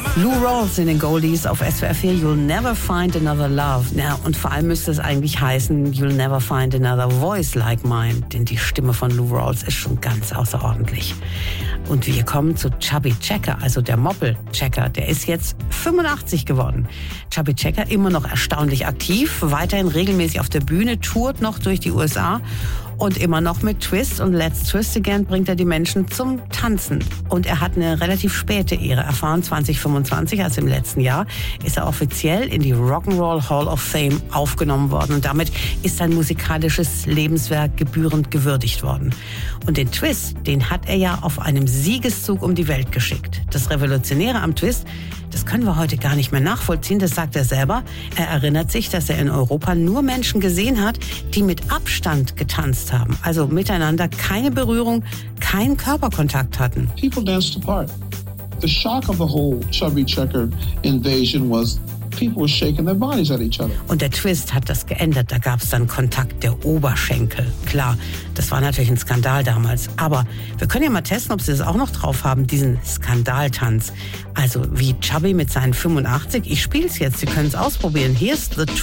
Lou Rawls in den Goldies auf SWR 4, You'll Never Find Another Love. Ja, und vor allem müsste es eigentlich heißen, You'll Never Find Another Voice Like Mine. Denn die Stimme von Lou Rawls ist schon ganz außerordentlich. Und wir kommen zu Chubby Checker, also der Moppel-Checker. Der ist jetzt 85 geworden. Chubby Checker immer noch erstaunlich aktiv, weiterhin regelmäßig auf der Bühne, tourt noch durch die USA. Und immer noch mit Twist und Let's Twist Again bringt er die Menschen zum Tanzen. Und er hat eine relativ späte Ehre erfahren. 2025, also im letzten Jahr, ist er offiziell in die Rock'n'Roll Hall of Fame aufgenommen worden. Und damit ist sein musikalisches Lebenswerk gebührend gewürdigt worden. Und den Twist, den hat er ja auf einem Siegeszug um die Welt geschickt. Das Revolutionäre am Twist, das können wir heute gar nicht mehr nachvollziehen, das sagt er selber. Er erinnert sich, dass er in Europa nur Menschen gesehen hat, die mit Abstand getanzt haben. Also miteinander keine Berührung, keinen Körperkontakt hatten. People danced apart. The shock of the whole Chubby Checker invasion was people were shaking their bodies at each other. Und der Twist hat das geändert. Da gab es dann Kontakt der Oberschenkel. Klar, das war natürlich ein Skandal damals. Aber wir können ja mal testen, ob Sie das auch noch drauf haben, diesen Skandaltanz. Also wie Chubby mit seinen 85. Ich spiele es jetzt, Sie können es ausprobieren. Hier ist The